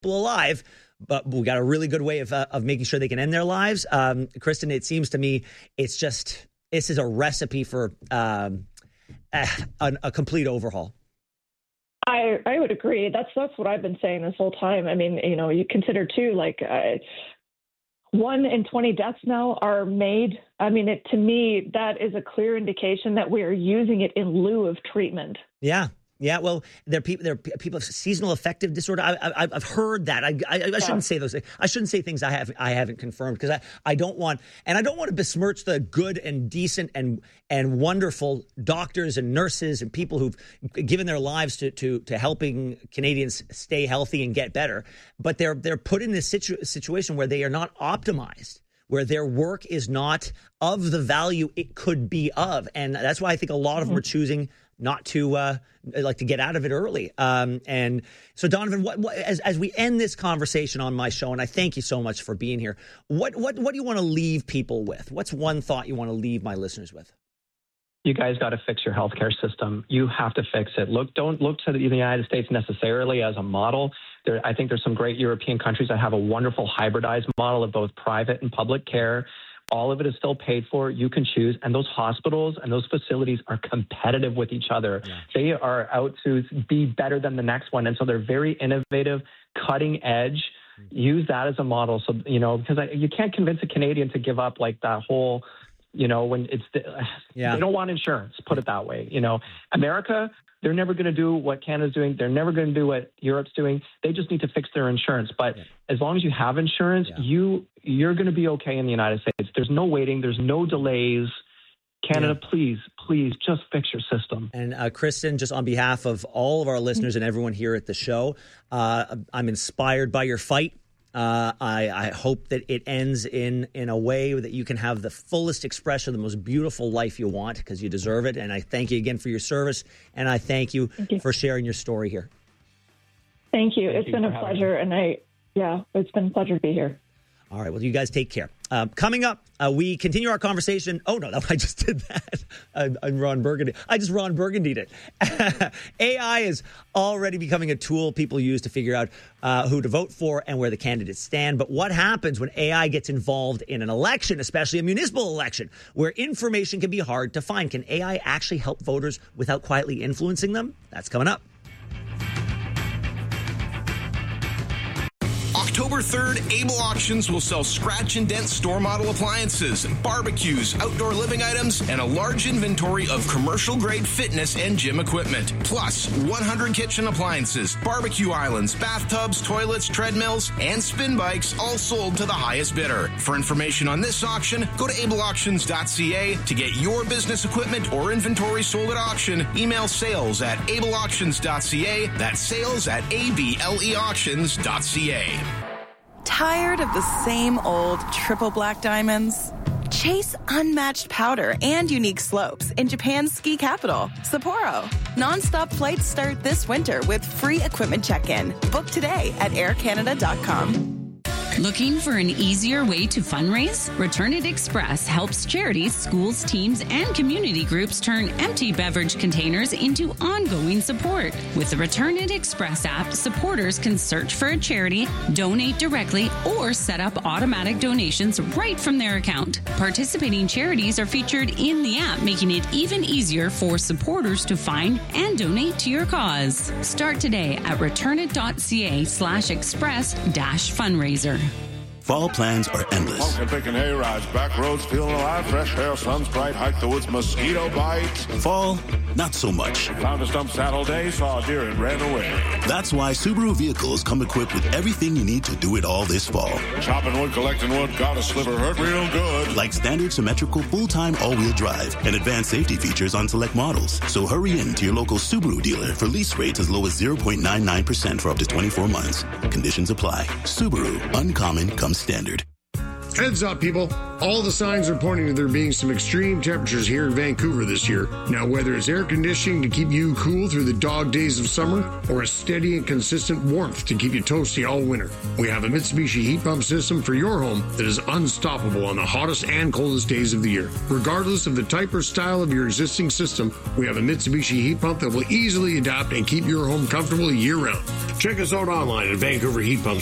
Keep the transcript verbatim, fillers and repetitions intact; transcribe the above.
alive, but we got a really good way of uh, of making sure they can end their lives. Um, Kristen, it seems to me it's just this is a recipe for um, a, a complete overhaul. I, I would agree. That's that's what I've been saying this whole time. I mean, you know, you consider too, like uh, one in twenty deaths now are made. I mean, it, to me, that is a clear indication that we are using it in lieu of treatment. Yeah. Yeah, well, there are people. There are people with seasonal affective disorder. I, I, I've heard that. I, I, I shouldn't yeah. say those. I shouldn't say things I haven't. I haven't confirmed because I, I don't want, and I don't want to besmirch the good and decent and and wonderful doctors and nurses and people who've given their lives to to, to helping Canadians stay healthy and get better. But they're they're put in this situ- situation where they are not optimized, where their work is not of the value it could be of, and that's why I think a lot of mm-hmm. them are choosing not to uh, like to get out of it early. Um, and so, Donovan, what, what, as as we end this conversation on my show, and I thank you so much for being here. What what what do you want to leave people with? What's one thought you want to leave my listeners with? You guys got to fix your healthcare system. You have to fix it. Look, don't look to the United States necessarily as a model. There, I think there's some great European countries that have a wonderful hybridized model of both private and public care. All of it is still paid for. You can choose. And those hospitals and those facilities are competitive with each other. Yeah. They are out to be better than the next one. And so they're very innovative, cutting edge. Mm-hmm. Use that as a model. So, you know, because I, you can't convince a Canadian to give up like that whole, you know, when it's, the, yeah. they don't want insurance, put it that way. You know, America, they're never going to do what Canada's doing. They're never going to do what Europe's doing. They just need to fix their insurance. But yeah. as long as you have insurance, yeah. you, you're going to be okay in the United States. There's no waiting. There's no delays. Canada, yeah. please, please just fix your system. And uh, Kristen, just on behalf of all of our listeners and everyone here at the show, uh, I'm inspired by your fight. Uh, I, I hope that it ends in, in a way that you can have the fullest expression of the most beautiful life you want, because you deserve it. And I thank you again for your service. And I thank you, thank you. for sharing your story here. Thank you. Thank it's you been a pleasure. Me. And I, yeah, it's been a pleasure to be here. All right. Well, you guys take care. Uh, coming up, uh, we continue our conversation. Oh, no, no, I just did that. I'm, I'm Ron Burgundy. I just Ron Burgundy'd it. A I is already becoming a tool people use to figure out uh, who to vote for and where the candidates stand. But what happens when A I gets involved in an election, especially a municipal election, where information can be hard to find? Can A I actually help voters without quietly influencing them? That's coming up. October third, Able Auctions will sell scratch and dent store model appliances, barbecues, outdoor living items, and a large inventory of commercial grade fitness and gym equipment. Plus, one hundred kitchen appliances, barbecue islands, bathtubs, toilets, treadmills, and spin bikes, all sold to the highest bidder. For information on this auction, go to able auctions dot c a. To get your business equipment or inventory sold at auction, email sales at able auctions dot c a. That's sales at able auctions dot c a. Tired of the same old triple black diamonds? Chase unmatched powder and unique slopes in Japan's ski capital, Sapporo. Non-stop flights start this winter with free equipment check-in. Book today at air canada dot com. Looking for an easier way to fundraise? Return It Express helps charities, schools, teams, and community groups turn empty beverage containers into ongoing support. With the Return It Express app, supporters can search for a charity, donate directly, or set up automatic donations right from their account. Participating charities are featured in the app, making it even easier for supporters to find and donate to your cause. Start today at return it dot c a slash express dash fundraiser. Fall plans are endless. Smoking, picking hay rides, back roads, feeling alive, fresh air, sun's bright, hike the woods, mosquito bites. Fall, not so much. Found a stump saddle day, saw a deer and ran away. That's why Subaru vehicles come equipped with everything you need to do it all this fall. Chopping wood, collecting wood, got a sliver, hurt real good. Like standard symmetrical full-time all-wheel drive and advanced safety features on select models. So hurry in to your local Subaru dealer for lease rates as low as zero point nine nine percent for up to twenty-four months. Conditions apply. Subaru, uncommon comes standard. Heads up, people. All the signs are pointing to there being some extreme temperatures here in Vancouver this year. Now, whether it's air conditioning to keep you cool through the dog days of summer or a steady and consistent warmth to keep you toasty all winter, we have a Mitsubishi heat pump system for your home that is unstoppable on the hottest and coldest days of the year. Regardless of the type or style of your existing system, we have a Mitsubishi heat pump that will easily adapt and keep your home comfortable year-round. Check us out online at Vancouver Heat Pumps.